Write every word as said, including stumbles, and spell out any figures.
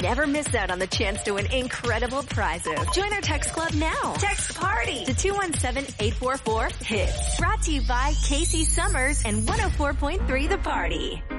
never miss out on the chance to win incredible prizes. Join our text club now. Text PARTY to two one seven, eight four four, HITS. Brought to you by Casey Summers and one oh four point three The Party.